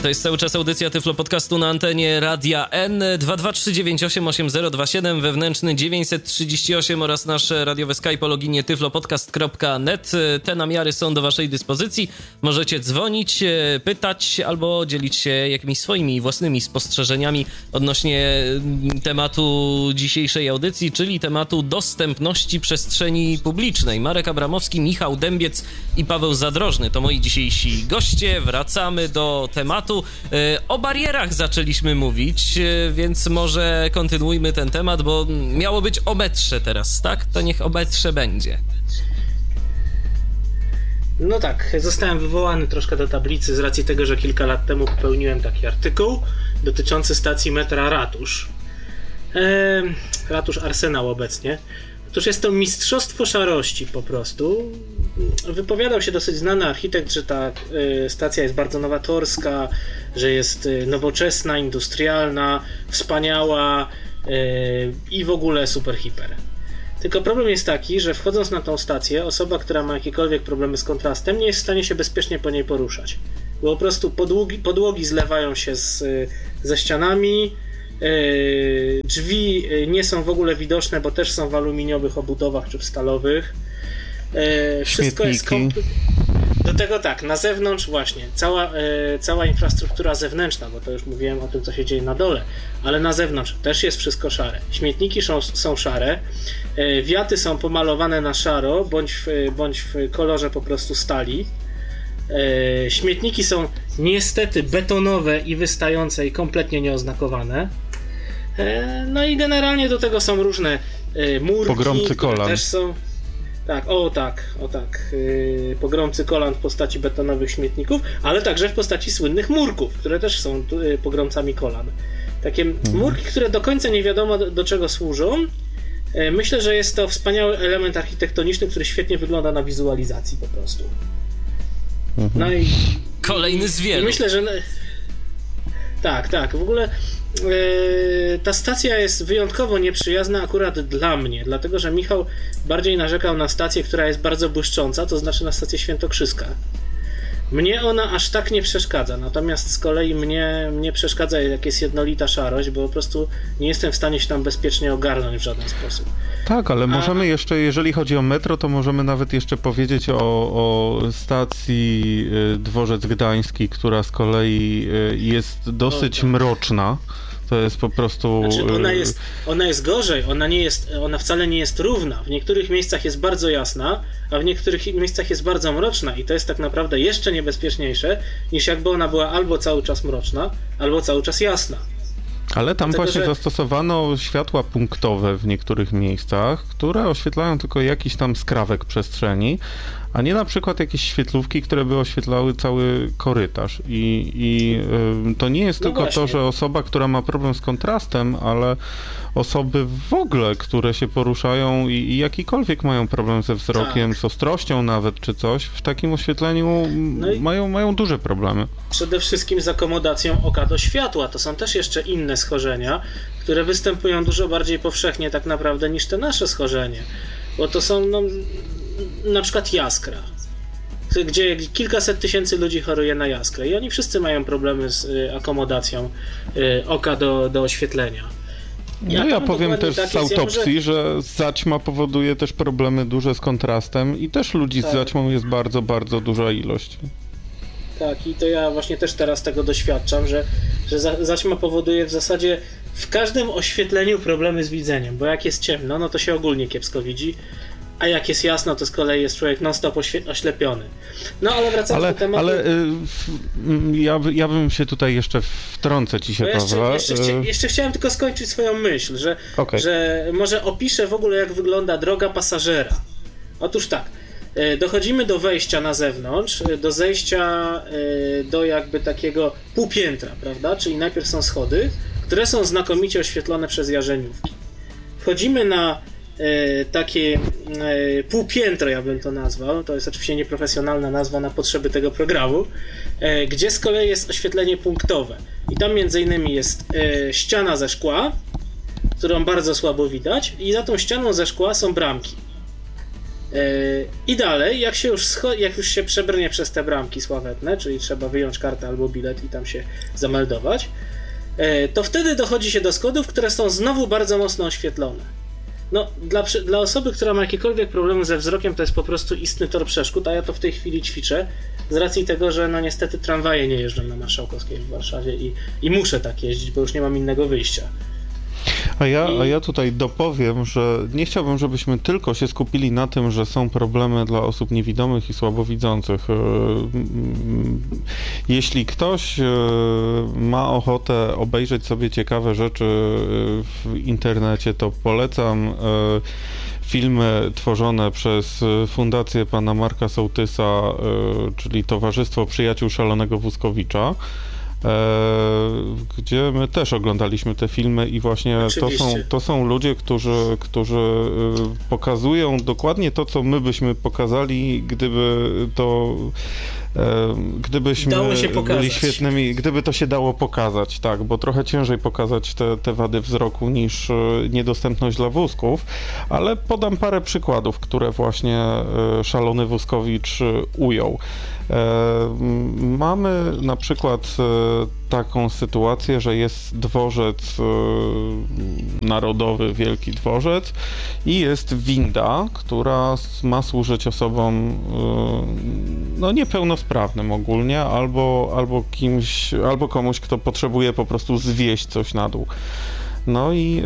To jest cały czas audycja Tyflo Podcastu na antenie Radia N. 223988027, wewnętrzny 938 oraz nasze radiowe Skype o loginie tyflopodcast.net. Te namiary są do waszej dyspozycji. Możecie dzwonić, pytać albo dzielić się jakimiś swoimi własnymi spostrzeżeniami odnośnie tematu dzisiejszej audycji, czyli tematu dostępności przestrzeni publicznej. Marek Abramowski, Michał Dębiec i Paweł Zadrożny to moi dzisiejsi goście. Wracamy do tematu. O barierach zaczęliśmy mówić, więc może kontynuujmy ten temat, bo miało być o metrze teraz, tak? To niech o metrze będzie. No tak, zostałem wywołany troszkę do tablicy z racji tego, że kilka lat temu popełniłem taki artykuł dotyczący stacji metra Ratusz. Ratusz Arsenał obecnie. Otóż jest to mistrzostwo szarości po prostu. Wypowiadał się dosyć znany architekt, że ta stacja jest bardzo nowatorska, że jest nowoczesna, industrialna, wspaniała i w ogóle super hiper. Tylko problem jest taki, że wchodząc na tą stację, osoba, która ma jakiekolwiek problemy z kontrastem, nie jest w stanie się bezpiecznie po niej poruszać. Bo po prostu podłogi zlewają się ze ścianami, drzwi nie są w ogóle widoczne, bo też są w aluminiowych obudowach czy w stalowych. Wszystko jest do tego tak, na zewnątrz właśnie, cała infrastruktura zewnętrzna, bo to już mówiłem o tym, co się dzieje na dole, ale na zewnątrz też jest wszystko szare. Śmietniki są szare, wiaty są pomalowane na szaro, bądź w kolorze po prostu stali. Śmietniki są niestety betonowe i wystające i kompletnie nieoznakowane. No i generalnie do tego są różne murki, pogromcy kolan. Też są. Tak, pogromcy kolan w postaci betonowych śmietników, ale także w postaci słynnych murków, które też są pogromcami kolan. Takie murki, które do końca nie wiadomo do czego służą. Myślę, że jest to wspaniały element architektoniczny, który świetnie wygląda na wizualizacji po prostu. No i kolejny z wielu. Myślę, że tak, w ogóle ta stacja jest wyjątkowo nieprzyjazna akurat dla mnie, dlatego że Michał bardziej narzekał na stację, która jest bardzo błyszcząca, to znaczy na stację Świętokrzyska. Mnie ona aż tak nie przeszkadza, natomiast z kolei mnie przeszkadza, jak jest jednolita szarość, bo po prostu nie jestem w stanie się tam bezpiecznie ogarnąć w żaden sposób. Tak, ale możemy jeszcze, jeżeli chodzi o metro, to możemy nawet jeszcze powiedzieć o stacji Dworzec Gdański, która z kolei jest dosyć mroczna. To jest po prostu... Znaczy ona jest gorzej, ona wcale nie jest równa. W niektórych miejscach jest bardzo jasna, a w niektórych miejscach jest bardzo mroczna i to jest tak naprawdę jeszcze niebezpieczniejsze, niż jakby ona była albo cały czas mroczna, albo cały czas jasna. Ale tam właśnie zastosowano światła punktowe w niektórych miejscach, które oświetlają tylko jakiś tam skrawek przestrzeni, a nie na przykład jakieś świetlówki, które by oświetlały cały korytarz. I to nie jest tylko to, że osoba, która ma problem z kontrastem, ale osoby w ogóle, które się poruszają i jakikolwiek mają problem ze wzrokiem, z ostrością nawet, czy coś, w takim oświetleniu mają duże problemy. Przede wszystkim z akomodacją oka do światła. To są też jeszcze inne schorzenia, które występują dużo bardziej powszechnie tak naprawdę niż te nasze schorzenie. Bo to są na przykład jaskra, gdzie kilkaset tysięcy ludzi choruje na jaskrę i oni wszyscy mają problemy z akomodacją oka do oświetlenia. Ja powiem też z autopsji, że zaćma powoduje też problemy duże z kontrastem i też ludzi z zaćmą jest bardzo, bardzo duża ilość. Tak, i to ja właśnie też teraz tego doświadczam, że zaćma powoduje w zasadzie w każdym oświetleniu problemy z widzeniem, bo jak jest ciemno, no to się ogólnie kiepsko widzi, a jak jest jasno, to z kolei jest człowiek non-stop oślepiony. No ale wracając do tematu... Ale ja bym się tutaj jeszcze wtrącę ci się, Paweł. Jeszcze chciałem tylko skończyć swoją myśl, że może opiszę w ogóle, jak wygląda droga pasażera. Otóż tak, dochodzimy do wejścia na zewnątrz, do zejścia do jakby takiego półpiętra, prawda? Czyli najpierw są schody, które są znakomicie oświetlone przez jarzeniówki. Wchodzimy na takie półpiętro, ja bym to nazwał, to jest oczywiście nieprofesjonalna nazwa na potrzeby tego programu, gdzie z kolei jest oświetlenie punktowe i tam między innymi jest ściana ze szkła, którą bardzo słabo widać i za tą ścianą ze szkła są bramki. I dalej, jak już się przebrnie przez te bramki sławetne, czyli trzeba wyjąć kartę albo bilet i tam się zameldować, to wtedy dochodzi się do schodów, które są znowu bardzo mocno oświetlone. No, dla osoby, która ma jakiekolwiek problemy ze wzrokiem, to jest po prostu istny tor przeszkód, a ja to w tej chwili ćwiczę, z racji tego, że no niestety tramwaje nie jeżdżą na Marszałkowskiej w Warszawie i muszę tak jeździć, bo już nie mam innego wyjścia. A ja tutaj dopowiem, że nie chciałbym, żebyśmy tylko się skupili na tym, że są problemy dla osób niewidomych i słabowidzących. Jeśli ktoś ma ochotę obejrzeć sobie ciekawe rzeczy w internecie, to polecam filmy tworzone przez fundację pana Marka Sołtysa, czyli Towarzystwo Przyjaciół Szalonego Wózkowicza, gdzie my też oglądaliśmy te filmy i właśnie to są ludzie, którzy pokazują dokładnie to, co my byśmy pokazali, gdybyśmy byli świetnymi, gdyby to się dało pokazać, tak, bo trochę ciężej pokazać te wady wzroku niż niedostępność dla wózków, ale podam parę przykładów, które właśnie Szalony Wózkowicz ujął. Mamy na przykład taką sytuację, że jest dworzec narodowy, wielki dworzec i jest winda, która ma służyć osobom no niepełnosprawnym ogólnie, albo komuś, kto potrzebuje po prostu zwieźć coś na dół. No i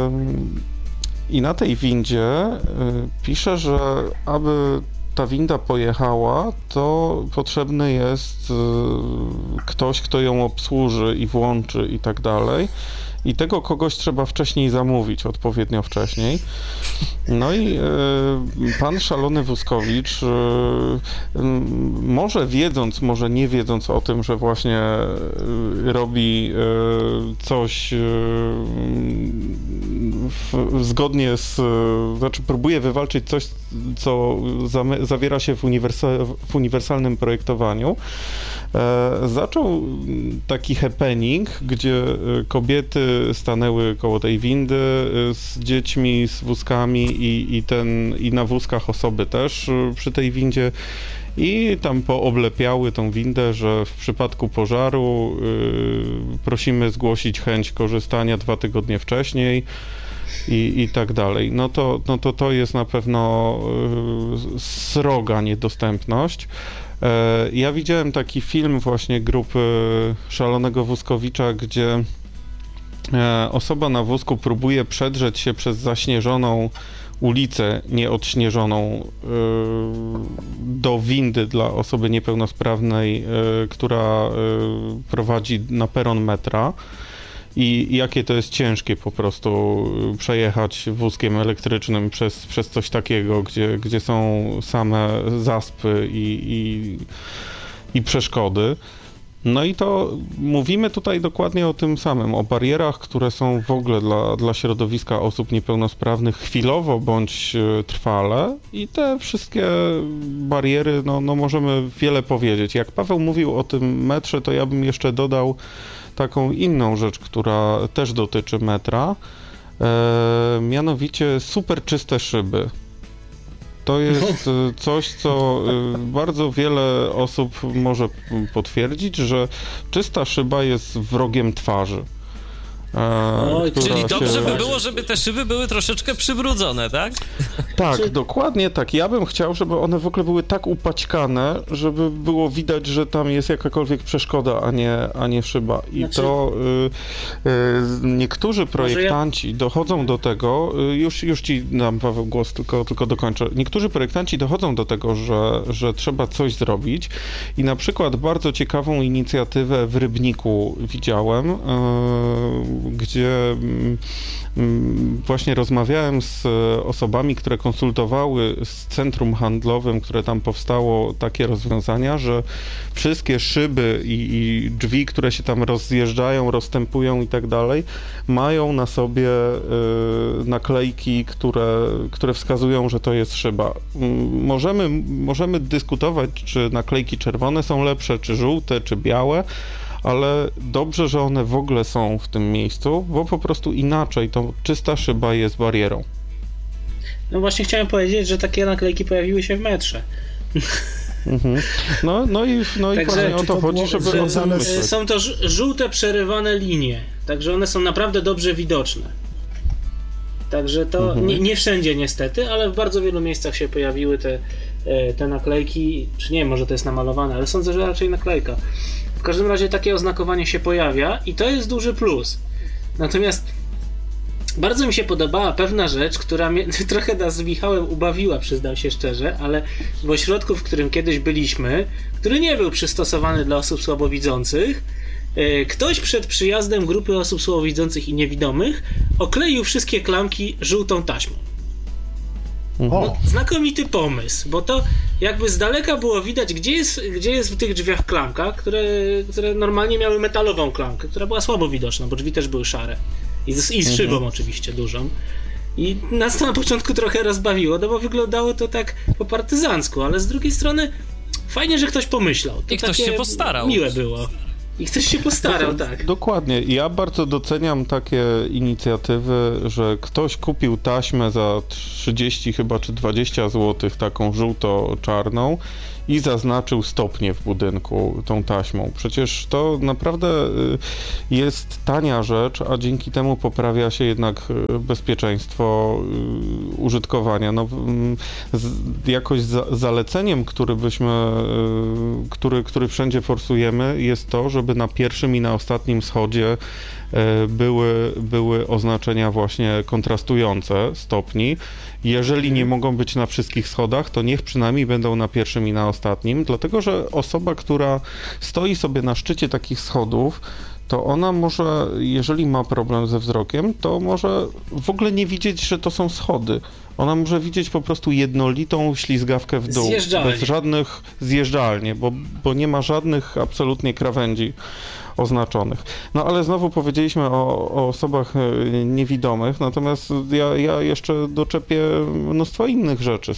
na tej windzie pisze, że aby ta winda pojechała, to potrzebny jest ktoś, kto ją obsłuży i włączy i tak dalej. I tego kogoś trzeba wcześniej zamówić, odpowiednio wcześniej. No i pan Szalony Wózkowicz, może wiedząc, może nie wiedząc o tym, że właśnie robi coś zgodnie znaczy próbuje wywalczyć coś, co zawiera się w uniwersalnym projektowaniu, zaczął taki happening, gdzie kobiety stanęły koło tej windy z dziećmi, z wózkami i na wózkach osoby też przy tej windzie i tam pooblepiały tą windę, że w przypadku pożaru prosimy zgłosić chęć korzystania 2 tygodnie wcześniej i tak dalej. No to jest na pewno sroga niedostępność. Ja widziałem taki film właśnie grupy Szalonego Wózkowicza, gdzie osoba na wózku próbuje przedrzeć się przez zaśnieżoną ulicę nieodśnieżoną do windy dla osoby niepełnosprawnej, która prowadzi na peron metra. I jakie to jest ciężkie po prostu przejechać wózkiem elektrycznym przez coś takiego, gdzie są same zaspy i przeszkody. No i to mówimy tutaj dokładnie o tym samym, o barierach, które są w ogóle dla środowiska osób niepełnosprawnych chwilowo bądź trwale i te wszystkie bariery, no możemy wiele powiedzieć. Jak Paweł mówił o tym metrze, to ja bym jeszcze dodał taką inną rzecz, która też dotyczy metra, mianowicie super czyste szyby. To jest coś, co bardzo wiele osób może potwierdzić, że czysta szyba jest wrogiem twarzy. Czyli dobrze by było, żeby te szyby były troszeczkę przybrudzone, tak? Tak, dokładnie tak. Ja bym chciał, żeby one w ogóle były tak upaćkane, żeby było widać, że tam jest jakakolwiek przeszkoda, a nie szyba. I to niektórzy projektanci dochodzą do tego, już ci dam, Paweł, głos, tylko dokończę. Niektórzy projektanci dochodzą do tego, że trzeba coś zrobić i na przykład bardzo ciekawą inicjatywę w Rybniku widziałem, gdzie właśnie rozmawiałem z osobami, które konsultowały z centrum handlowym, które tam powstało, takie rozwiązania, że wszystkie szyby i drzwi, które się tam rozjeżdżają, rozstępują i tak dalej, mają na sobie naklejki, które wskazują, że to jest szyba. Możemy dyskutować, czy naklejki czerwone są lepsze, czy żółte, czy białe, ale dobrze, że one w ogóle są w tym miejscu, bo po prostu inaczej to czysta szyba jest barierą. No właśnie chciałem powiedzieć, że takie naklejki pojawiły się w metrze. No i właśnie o to chodzi, żeby są to żółte przerywane linie, także one są naprawdę dobrze widoczne. Także to nie wszędzie niestety, ale w bardzo wielu miejscach się pojawiły te naklejki, czy nie wiem, może to jest namalowane, ale sądzę, że raczej naklejka. W każdym razie takie oznakowanie się pojawia i to jest duży plus. Natomiast bardzo mi się podobała pewna rzecz, która mnie trochę nas z Michałem ubawiła, przyznam się szczerze, ale w ośrodku, w którym kiedyś byliśmy, który nie był przystosowany dla osób słabowidzących, ktoś przed przyjazdem grupy osób słabowidzących i niewidomych okleił wszystkie klamki żółtą taśmą. No, znakomity pomysł, bo to jakby z daleka było widać, gdzie jest w tych drzwiach klamka, które normalnie miały metalową klamkę, która była słabo widoczna, bo drzwi też były szare. I z szybą oczywiście dużą. I nas to na początku trochę rozbawiło, no bo wyglądało to tak po partyzancku, ale z drugiej strony fajnie, że ktoś pomyślał. To i ktoś się postarał. Miłe było. I ktoś się postarał, tak. Dokładnie. Ja bardzo doceniam takie inicjatywy, że ktoś kupił taśmę za 30 chyba czy 20 zł, taką żółto-czarną i zaznaczył stopnie w budynku tą taśmą. Przecież to naprawdę jest tania rzecz, a dzięki temu poprawia się jednak bezpieczeństwo użytkowania. No, jakoś zaleceniem, który wszędzie forsujemy, jest to, żeby na pierwszym i na ostatnim schodzie były oznaczenia właśnie kontrastujące stopni. Jeżeli nie mogą być na wszystkich schodach, to niech przynajmniej będą na pierwszym i na ostatnim, dlatego że osoba, która stoi sobie na szczycie takich schodów, to ona może, jeżeli ma problem ze wzrokiem, to może w ogóle nie widzieć, że to są schody. Ona może widzieć po prostu jednolitą ślizgawkę w dół. Bez żadnych zjeżdżalnie, bo nie ma żadnych absolutnie krawędzi oznaczonych. No ale znowu powiedzieliśmy o osobach niewidomych, natomiast ja jeszcze doczepię mnóstwo innych rzeczy.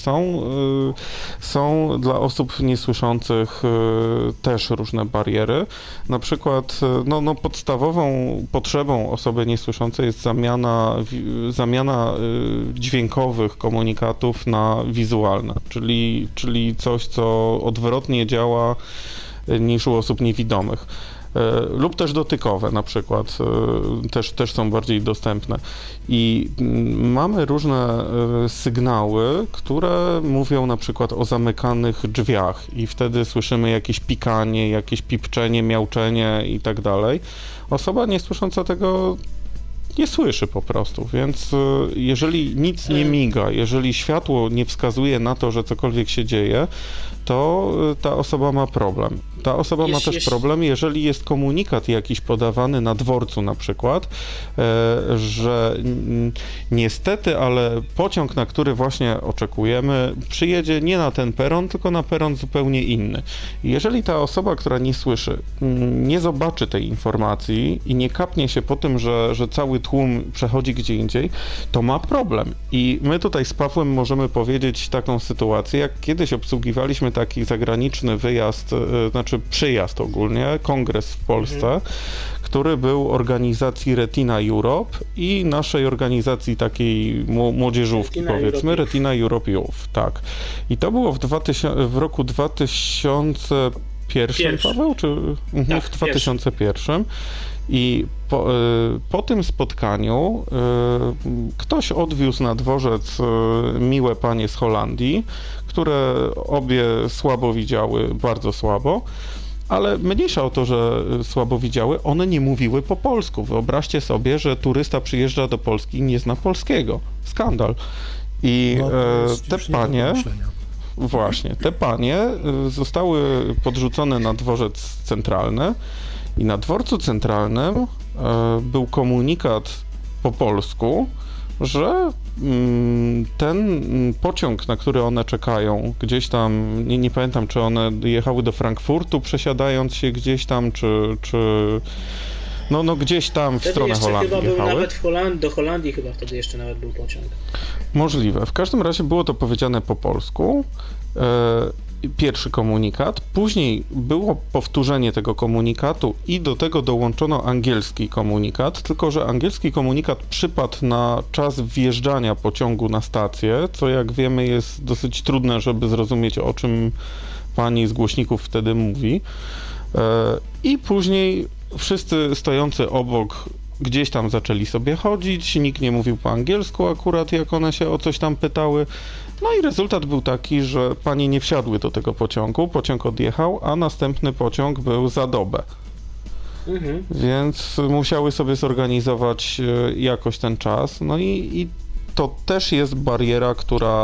Są dla osób niesłyszących też różne bariery. Na przykład podstawową potrzebą osoby niesłyszącej jest zamiana dźwiękowych komunikatów na wizualne, czyli coś, co odwrotnie działa niż u osób niewidomych. Lub też dotykowe na przykład, też są bardziej dostępne. I mamy różne sygnały, które mówią na przykład o zamykanych drzwiach i wtedy słyszymy jakieś pikanie, jakieś pipczenie, miauczenie i tak dalej. Osoba niesłysząca tego nie słyszy po prostu, więc jeżeli nic nie miga, jeżeli światło nie wskazuje na to, że cokolwiek się dzieje, to ta osoba ma problem. Ta osoba ma też problem, jeżeli jest komunikat jakiś podawany na dworcu na przykład, że niestety, ale pociąg, na który właśnie oczekujemy, przyjedzie nie na ten peron, tylko na peron zupełnie inny. Jeżeli ta osoba, która nie słyszy, nie zobaczy tej informacji i nie kapnie się po tym, że cały tłum przechodzi gdzie indziej, to ma problem. I my tutaj z Pawłem możemy powiedzieć taką sytuację, jak kiedyś obsługiwaliśmy taki zagraniczny wyjazd, przyjazd ogólnie, kongres w Polsce, który był organizacji Retina Europe i naszej organizacji takiej młodzieżówki, powiedzmy, Retina Europe Youth, tak. I to było w roku 2001, Paweł, czy tak, w 2001. I po tym spotkaniu ktoś odwiózł na dworzec miłe panie z Holandii, które obie słabo widziały, bardzo słabo, ale mniejsza o to, że słabo widziały, one nie mówiły po polsku. Wyobraźcie sobie, że turysta przyjeżdża do Polski i nie zna polskiego. Skandal. I te panie... Właśnie, te panie zostały podrzucone na dworzec centralny i na dworcu centralnym był komunikat po polsku, że ten pociąg, na który one czekają, gdzieś tam, nie pamiętam, czy one jechały do Frankfurtu, przesiadając się gdzieś tam, czy gdzieś tam w stronę Holandii chyba był jechały. Nawet do Holandii chyba wtedy jeszcze nawet był pociąg. Możliwe. W każdym razie było to powiedziane po polsku pierwszy komunikat, później było powtórzenie tego komunikatu i do tego dołączono angielski komunikat, tylko że angielski komunikat przypadł na czas wjeżdżania pociągu na stację, co jak wiemy jest dosyć trudne, żeby zrozumieć, o czym pani z głośników wtedy mówi. I później wszyscy stojący obok gdzieś tam zaczęli sobie chodzić, nikt nie mówił po angielsku akurat, jak one się o coś tam pytały. No i rezultat był taki, że panie nie wsiadły do tego pociągu, pociąg odjechał, a następny pociąg był za dobę. Więc musiały sobie zorganizować jakoś ten czas. No i to też jest bariera,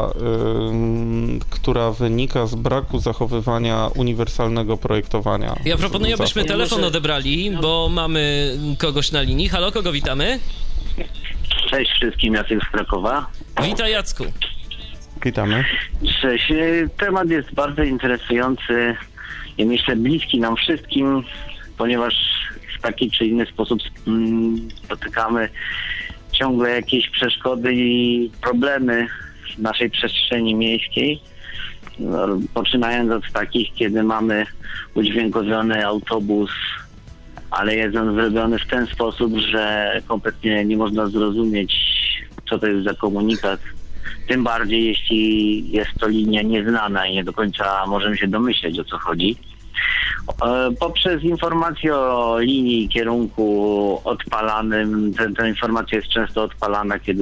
która wynika z braku zachowywania uniwersalnego projektowania. Ja proponuję, abyśmy telefon odebrali, bo mamy kogoś na linii. Halo, kogo witamy? Cześć wszystkim, Jacek z Krakowa. Witaj, Jacku. Witamy. Cześć. Temat jest bardzo interesujący i myślę bliski nam wszystkim, ponieważ w taki czy inny sposób spotykamy ciągle jakieś przeszkody i problemy w naszej przestrzeni miejskiej. Poczynając od takich, kiedy mamy udźwiękowiony autobus, ale jest on zrobiony w ten sposób, że kompletnie nie można zrozumieć, co to jest za komunikat. Tym bardziej, jeśli jest to linia nieznana i nie do końca możemy się domyśleć, o co chodzi. Poprzez informację o linii i kierunku odpalanym, ta informacja jest często odpalana, kiedy